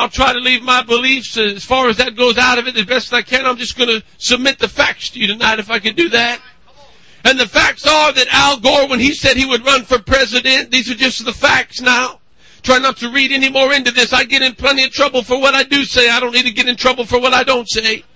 I'll try to leave my beliefs as far as that goes out of it as best I can. I'm just going to submit the facts to you tonight if I can do that. And the facts are that Al Gore, when he said he would run for president, these are just the facts now. Try not to read any more into this. I get in plenty of trouble for what I do say. I don't need to get in trouble for what I don't say.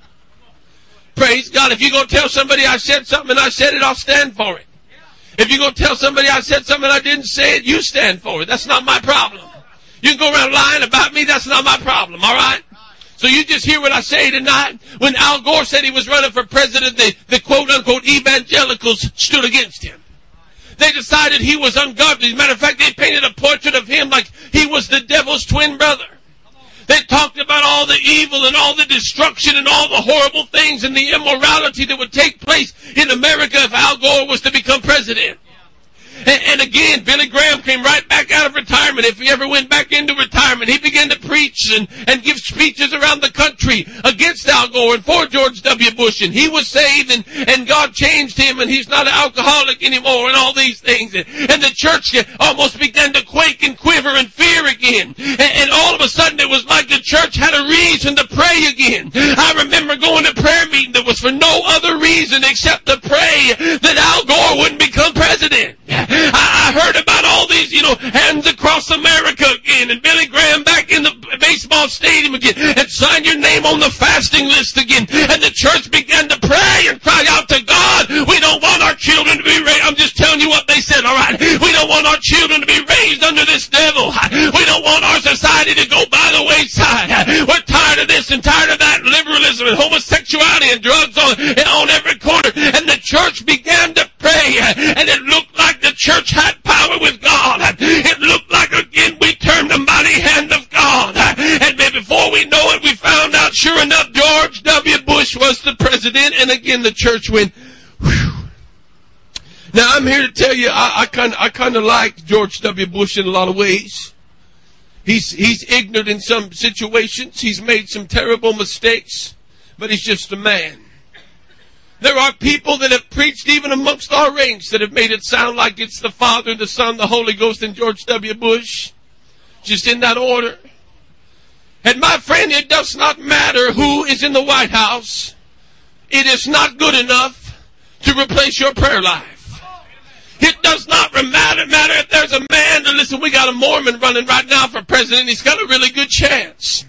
Praise God. If you're going to tell somebody I said something and I said it, I'll stand for it. If you're going to tell somebody I said something and I didn't say it, you stand for it. That's not my problem. You can go around lying about me. That's not my problem. All right? So you just hear what I say tonight. When Al Gore said he was running for president, the quote-unquote evangelicals stood against him. They decided he was ungodly. As a matter of fact, they painted a portrait of him like he was the devil's twin brother. They talked about all the evil and all the destruction and all the horrible things and the immorality that would take place in America if Al Gore was to become president. And again, Billy Graham came right back out of retirement. If he ever went back into retirement, he began to preach and give speeches around the country against Al Gore and for George W. Bush. And he was saved and God changed him and he's not an alcoholic anymore and all these things. And the church almost began to quake and quiver and fear again. And all of a sudden it was like the church had a reason to pray again. I remember going to prayer meeting that was for no other reason except to pray that Al Gore wouldn't become president. I heard about all these, hands across America again, and Billy Graham back in the baseball stadium again, and sign your name on the fasting list again. And the church began to pray and cry out to God. We don't want our children to be raised. I'm just telling you what they said, all right? We don't want our children to be raised under this devil. We don't want our society to go by the wayside. We're tired of this and tired of that, liberalism and homosexuality and drugs on every corner. And the church began to pray, and it looked like the church had power with God. It looked like, again, we turned the mighty hand of God. And before we know it, we found out, sure enough, George W. Bush was the president. And again, the church went, whew. Now, I'm here to tell you, I kind of like George W. Bush in a lot of ways. He's ignorant in some situations. He's made some terrible mistakes. But he's just a man. There are people that have preached even amongst our ranks that have made it sound like it's the Father, the Son, the Holy Ghost, and George W. Bush. Just in that order. And my friend, it does not matter who is in the White House. It is not good enough to replace your prayer life. It does not matter if there's a man, and listen, we got a Mormon running right now for president. He's got a really good chance.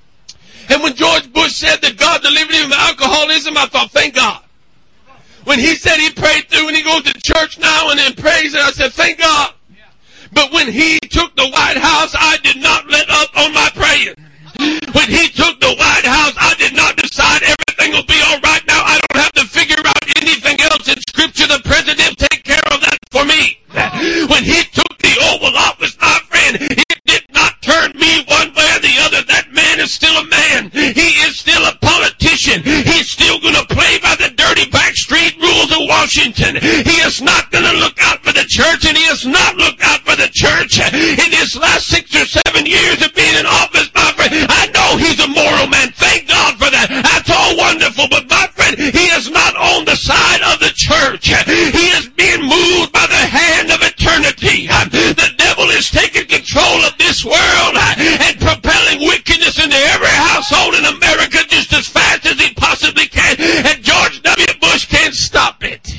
And when George Bush said that God delivered him from alcoholism, I thought, thank God. When he said he prayed through and he goes to church now and then prays, and I said, thank God. But when he took the White House, I did not let up on my praying. When he took the White House, I did not decide everything will be all right now. I don't have to figure out anything else in Scripture. The president take care of that for me. When he took the Oval Office, my friend, it did not turn me one way or the other. That man is still a man. He is still a politician. He's still going to play by the dirty backstreet rules of Washington. He is not going to look out for the church, and he has not looked out for the church in his last 6 or 7 years of being in office, my friend. I know he's a moral man. Thank God for that. That's all wonderful. But my friend, he is not on the side of the church. He is being moved by the hand of eternity. The devil is taking control of this world and propelling wickedness into every household in America just as fast as he possibly can. And George W. Bush can't stop it.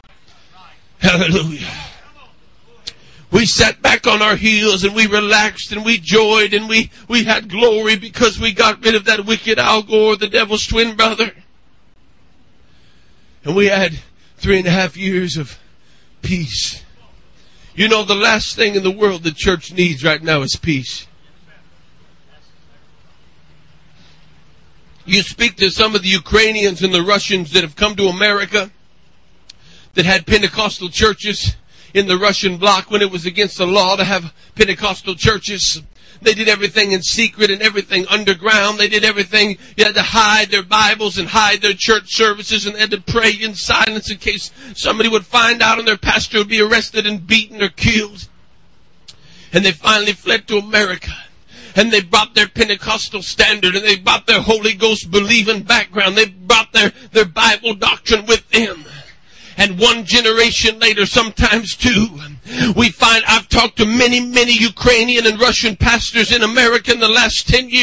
Hallelujah. We sat back on our heels and we relaxed and we joyed and we had glory because we got rid of that wicked Al Gore, the devil's twin brother. And we had 3.5 years of peace. You know, the last thing in the world the church needs right now is peace. You speak to some of the Ukrainians and the Russians that have come to America that had Pentecostal churches in the Russian bloc when it was against the law to have Pentecostal churches. They did everything in secret and everything underground. They did everything. You had to hide their Bibles and hide their church services, and they had to pray in silence in case somebody would find out and their pastor would be arrested and beaten or killed. And they finally fled to America. And they brought their Pentecostal standard, and they brought their Holy Ghost believing background. They brought their Bible doctrine with them. And 1 generation later, sometimes 2, we find, I've talked to many Ukrainian and Russian pastors in America in the last 10 years.